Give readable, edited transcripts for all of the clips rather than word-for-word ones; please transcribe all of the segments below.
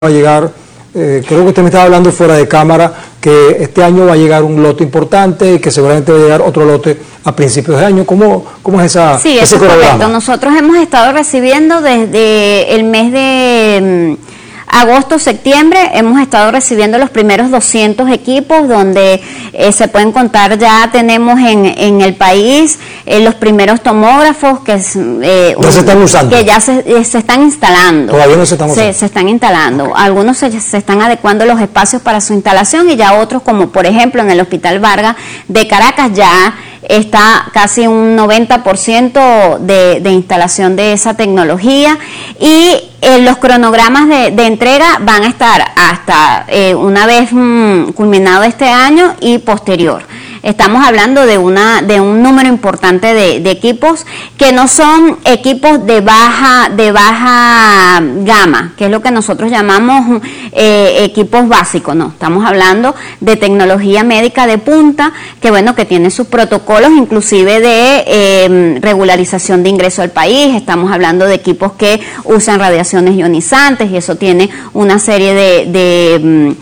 va a llegar, creo que usted me estaba hablando fuera de cámara, que este año va a llegar un lote importante y que seguramente va a llegar otro lote a principios de año. ¿Cómo es ese cronograma? Correcto. Nosotros hemos estado recibiendo desde el mes de agosto, septiembre, hemos estado recibiendo los primeros 200 equipos donde se pueden contar, ya tenemos en el país los primeros tomógrafos que ya se están usando, que ya se están instalando. Todavía no se están usando. Se están instalando. Okay. Algunos se están adecuando los espacios para su instalación y ya otros, como por ejemplo en el Hospital Vargas de Caracas, ya está casi un 90% de instalación de esa tecnología, y los cronogramas de entrega van a estar hasta una vez culminado este año y posterior. Estamos hablando de un número importante de equipos que no son equipos de baja gama, que es lo que nosotros llamamos equipos básicos. No, estamos hablando de tecnología médica de punta, que bueno, que tiene sus protocolos inclusive de regularización de ingreso al país. Estamos hablando de equipos que usan radiaciones ionizantes, y eso tiene una serie de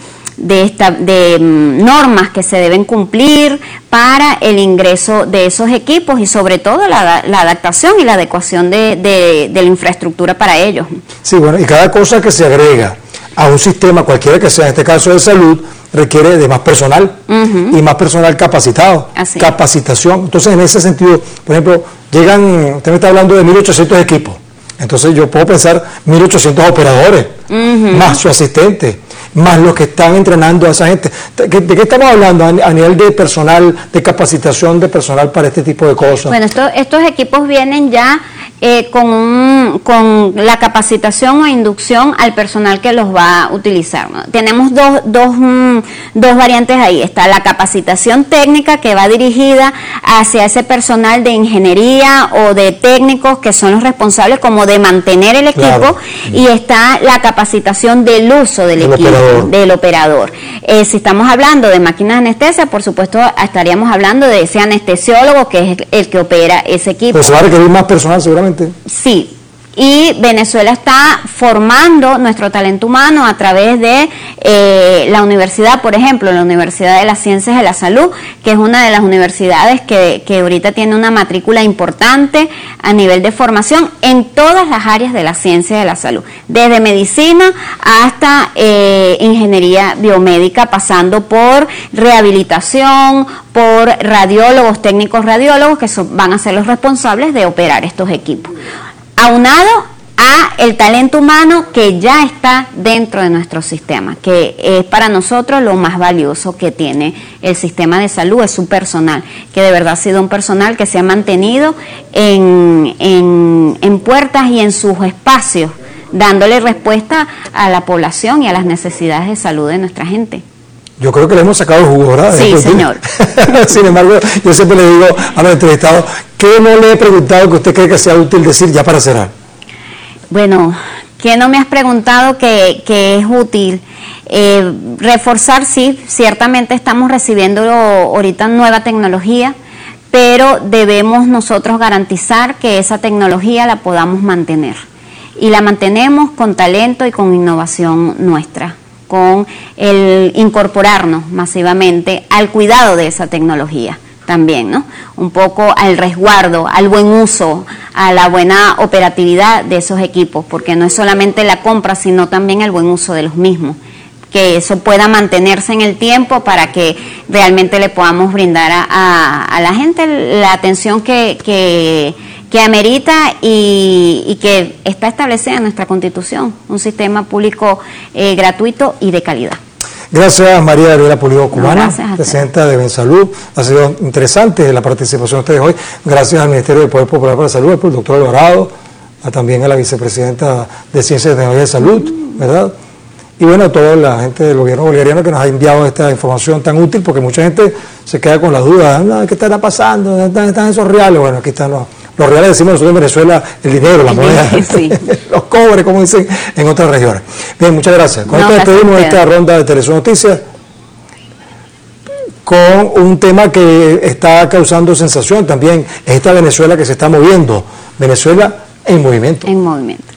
normas que se deben cumplir para el ingreso de esos equipos, y sobre todo la adaptación y la adecuación de la infraestructura para ellos. Sí, bueno, y cada cosa que se agrega a un sistema, cualquiera que sea, en este caso de salud, requiere de más personal y más personal capacitado, capacitación. Entonces, en ese sentido, por ejemplo, usted me está hablando de 1.800 equipos, entonces yo puedo pensar 1.800 operadores, más su asistente, más los que están entrenando a esa gente. ¿De qué estamos hablando a nivel de personal, de capacitación de personal para este tipo de cosas? Bueno, estos equipos vienen ya con la capacitación o inducción al personal que los va a utilizar, ¿no? Tenemos dos variantes ahí. Está la capacitación técnica, que va dirigida hacia ese personal de ingeniería o de técnicos que son los responsables como de mantener el equipo, claro. Y está la capacitación del uso del equipo, del operador. Si estamos hablando de máquinas de anestesia, por supuesto estaríamos hablando de ese anestesiólogo que es el que opera ese equipo. Pero se va a requerir más personal seguramente. Sí, y Venezuela está formando nuestro talento humano a través de la universidad, por ejemplo, la Universidad de las Ciencias de la Salud, que es una de las universidades que ahorita tiene una matrícula importante a nivel de formación en todas las áreas de la ciencia de la salud, desde medicina hasta ingeniería biomédica, pasando por rehabilitación, por radiólogos, técnicos radiólogos, que van a ser los responsables de operar estos equipos, aunado a el talento humano que ya está dentro de nuestro sistema, que es para nosotros lo más valioso que tiene el sistema de salud, es su personal, que de verdad ha sido un personal que se ha mantenido en puertas y en sus espacios, dándole respuesta a la población y a las necesidades de salud de nuestra gente. Yo creo que le hemos sacado jugo, ¿verdad? Sí, señor. Sin embargo, yo siempre le digo a los entrevistados, ¿qué no le he preguntado que usted cree que sea útil decir ya para cerrar? Bueno, ¿qué no me has preguntado que es útil? Reforzar, sí, ciertamente estamos recibiendo ahorita nueva tecnología, pero debemos nosotros garantizar que esa tecnología la podamos mantener. Y la mantenemos con talento y con innovación nuestra, con el incorporarnos masivamente al cuidado de esa tecnología también, ¿no? Un poco al resguardo, al buen uso, a la buena operatividad de esos equipos, porque no es solamente la compra, sino también el buen uso de los mismos, que eso pueda mantenerse en el tiempo para que realmente le podamos brindar a la gente la atención que amerita y que está establecida en nuestra Constitución, un sistema público gratuito y de calidad. Gracias, María Gabriela Pulido Cubana, presidenta de Bensalud. Ha sido interesante la participación de ustedes hoy. Gracias al Ministerio del Poder Popular para la Salud, al doctor Alvarado, también a la vicepresidenta de Ciencias y Tecnología de Salud, ¿verdad? Y bueno, a toda la gente del gobierno bolivariano que nos ha enviado esta información tan útil, porque mucha gente se queda con la duda, ¿qué estará pasando? ¿Dónde están esos reales? Bueno, aquí están los reales, decimos nosotros en Venezuela, el dinero, la moneda, sí. Los cobres, como dicen en otras regiones. Bien, muchas gracias. Con esto despedimos esta ronda de Telesur Noticias con un tema que está causando sensación también, es esta Venezuela que se está moviendo, Venezuela en movimiento. En movimiento.